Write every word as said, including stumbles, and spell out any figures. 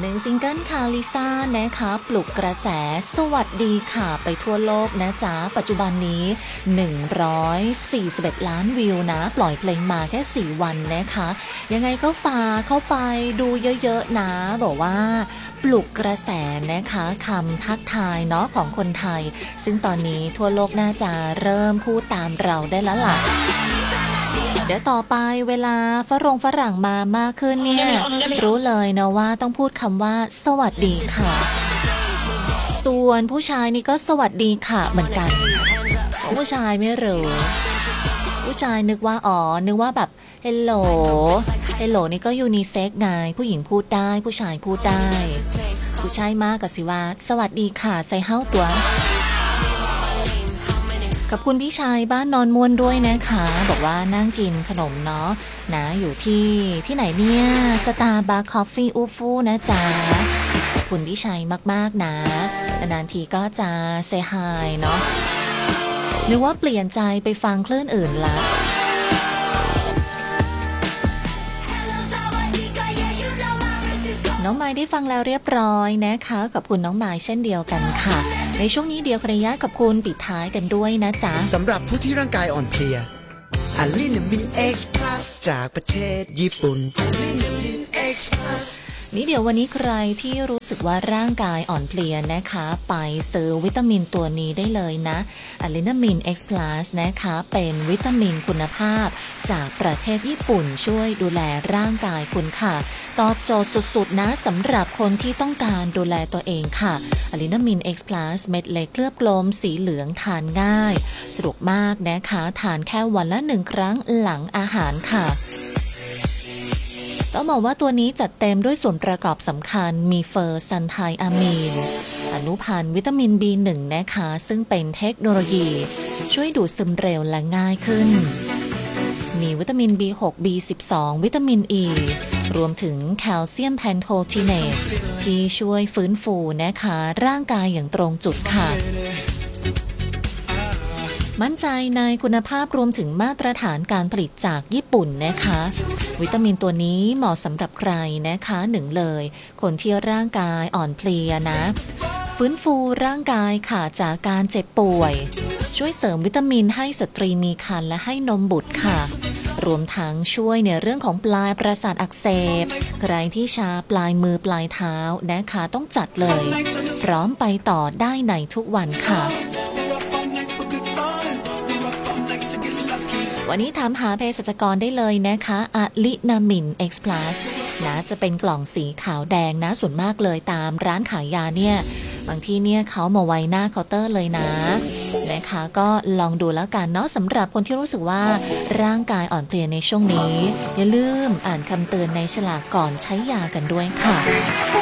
หนึ่งซิงเกิลค่ะลิซ่านะคะปลุกกระแสสวัสดีค่ะไปทั่วโลกนะจ๊ะปัจจุบันนี้หนึ่งร้อยสี่สิบเอ็ดล้านวิวนะปล่อยเพลงมาแค่สี่วันนะคะยังไงก็ฝากเข้าไปดูเยอะๆนะบอกว่าปลุกกระแสนะคะคำทักทายเนาะของคนไทยซึ่งตอนนี้ทั่วโลกน่าจะเริ่มพูดตามเราได้แล้วล่ะเดี๋ยวต่อไปเวลาฝรั่งฝรั่งมามากขึ้นเนี่ยรู้เลยนะว่าต้องพูดคำว่าสวัสดีค่ะส่วนผู้ชายนี่ก็สวัสดีค่ะเหมือนกันผู้ชายไม่รู้ผู้ชายนึกว่าอ๋อนึกว่าแบบเฮลโหลเฮลโหลนี่ก็ยูนิเซ็กไงผู้หญิงพูดได้ผู้ชายพูดได้ผู้ชายมากกับสิว่าสวัสดีค่ะใส่เฮ้าตัวกับคุณพี่ชายบ้านนอนม่วนด้วยนะคะบอกว่านั่งกินขนมเนาะนะอยู่ที่ที่ไหนเนี่ยสตาร์บัคคอฟฟี่อูฟูนะจ๊ะขอบคุณพี่ชายมากๆนะนานๆทีก็จะเซฮายเนาะนึกว่าเปลี่ยนใจไปฟังคลื่นอื่นละน้องไม้ได้ฟังแล้วเรียบร้อยนะคะกับคุณน้องไม้เช่นเดียวกันค่ะในช่วงนี้เดียวกระยะกับคุณปิดท้ายกันด้วยนะจ๊ะสำหรับผู้ที่ร่างกายอ่อนเพลียอะลินามิน X Plus จากประเทศญี่ปุ่นอะลินามิน X Plus นี่เดี๋ยววันนี้ใครที่รู้สึกว่าร่างกายอ่อนเพลียนะคะไปซื้อวิตามินตัวนี้ได้เลยนะอะลินามิน X Plus นะคะเป็นวิตามินคุณภาพจากประเทศญี่ปุ่นช่วยดูแลร่างกายคุณค่ะตอบโจทย์สุดๆนะสำหรับคนที่ต้องการดูแลตัวเองค่ะอะลินามิน X Plus เม็ดเล็กเคลือบกลมสีเหลืองทานง่ายสะดวกมากนะคะทานแค่วันละหนึ่งครั้งหลังอาหารค่ะต้องบอกว่าตัวนี้จัดเต็มด้วยส่วนประกอบสำคัญมีเฟอร์ซันไทอะมีนอนุพันธ์วิตามิน บี หนึ่ง นะคะซึ่งเป็นเทคโนโลยีช่วยดูดซึมเร็วและง่ายขึ้นมีวิตามิน บี หก บี สิบสอง วิตามิน E รวมถึงแคลเซียมแพนโททีเนตที่ช่วยฟื้นฟูนะคะร่างกายอย่างตรงจุดค่ะมั่นใจในคุณภาพรวมถึงมาตรฐานการผลิตจากญี่ปุ่นนะคะวิตามินตัวนี้เหมาะสำหรับใครนะคะหนึ่งเลยคนที่ร่างกายอ่อนเพลียนะฟื้นฟูร่างกายค่ะจากการเจ็บป่วยช่วยเสริมวิตามินให้สตรีมีครรภ์และให้นมบุตรค่ะรวมทั้งช่วยในเรื่องของปลายประสาทอักเสบใครที่ชาปลายมือปลายเท้านะคะต้องจัดเลยพร้อมไปต่อได้ในทุกวันค่ะวันนี้ถามหาเภสัชกรได้เลยนะคะอะลินามิน X Plus นะจะเป็นกล่องสีขาวแดงนะส่วนมากเลยตามร้านขายยาเนี่ยบางที่เนี่ยเขามาไว้หน้าเคาน์เตอร์เลยนะนะคะก็ลองดูแล้วกันเนาะสำหรับคนที่รู้สึกว่าร่างกายอ่อนเพลียในช่วงนี้อย่าลืมอ่านคำเตือนในฉลากก่อนใช้ยากันด้วยค่ะ